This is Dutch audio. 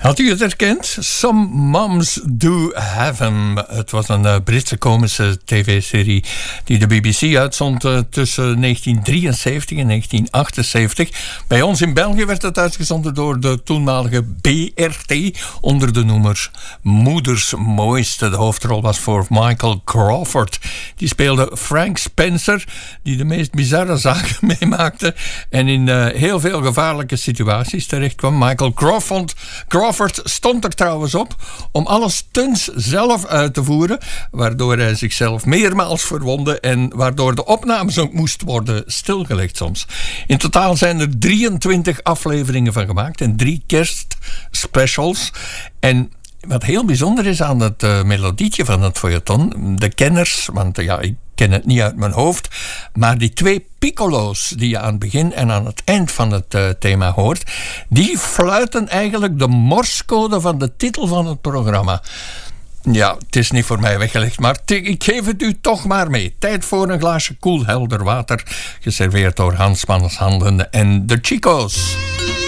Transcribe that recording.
Had u het herkend? Some Moms Do Have 'Em. Het was een Britse komische tv-serie die de BBC uitzond tussen 1973 en 1978. Bij ons in België werd het uitgezonden door de toenmalige BRT onder de noemer Moeders Mooiste. De hoofdrol was voor Michael Crawford. Die speelde Frank Spencer, die de meest bizarre zaken meemaakte en in heel veel gevaarlijke situaties terecht kwam. Michael Crawford stond er trouwens op om alle stunts zelf uit te voeren, waardoor hij zichzelf meermaals verwondde en waardoor de opnames ook moest worden stilgelegd soms. In totaal zijn er 23 afleveringen van gemaakt en 3 kerstspecials. En wat heel bijzonder is aan het melodietje van het feuilleton, de kenners, want ja, ik ken het niet uit mijn hoofd, maar die 2 piccolo's die je aan het begin en aan het eind van het thema hoort, die fluiten eigenlijk de morsecode van de titel van het programma. Ja, het is niet voor mij weggelegd, maar ik geef het u toch maar mee. Tijd voor een glaasje koel helder water, geserveerd door Hans Mannes Handen en de Chico's.